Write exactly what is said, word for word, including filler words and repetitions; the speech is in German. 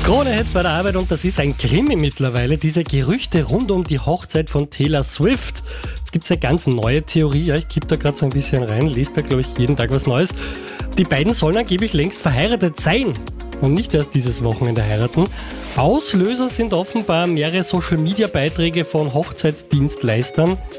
Krone jetzt bei der Arbeit und das ist ein Krimi mittlerweile. Diese Gerüchte rund um die Hochzeit von Taylor Swift. Jetzt gibt es eine ganz neue Theorie. Ja, ich kipp da gerade so ein bisschen rein, lese da glaube ich jeden Tag was Neues. Die beiden sollen angeblich längst verheiratet sein und nicht erst dieses Wochenende heiraten. Auslöser sind offenbar mehrere Social-Media-Beiträge von Hochzeitsdienstleistern.